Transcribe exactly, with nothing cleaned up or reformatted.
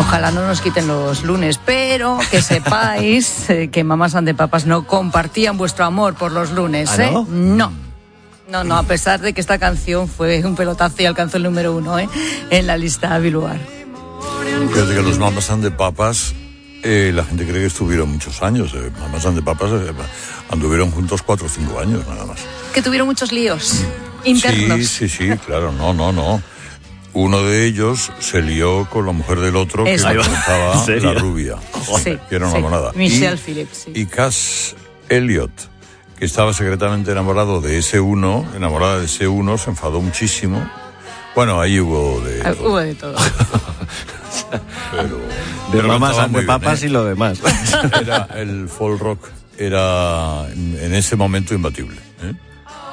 Ojalá no nos quiten los lunes, pero que sepáis eh, que Mamas and the Papas no compartían vuestro amor por los lunes, ¿eh? ¿Ah, no? No. No, no, a pesar de que esta canción fue un pelotazo y alcanzó el número uno, ¿eh? En la lista Billboard. Fíjate que los Mamas and the Papas, eh, la gente cree que estuvieron muchos años. Eh. Mamas and the Papas eh, anduvieron juntos cuatro o cinco años, nada más. Que tuvieron muchos líos internos. Sí, sí, sí, claro, no, no, no. Uno de ellos se lió con la mujer del otro, Eso. que representaba la rubia. Sí, que era una sí. monada. Michelle y, Phillips, sí. Y Cass Elliot, que estaba secretamente enamorado de ese uno, enamorada de ese uno, se enfadó muchísimo. Bueno, ahí hubo de Ah, todo. hubo de todo. Pero, De pero Mamas estaba and the muy bien, Papas ¿eh? y lo demás. Era, el folk rock era en, en ese momento imbatible, ¿eh?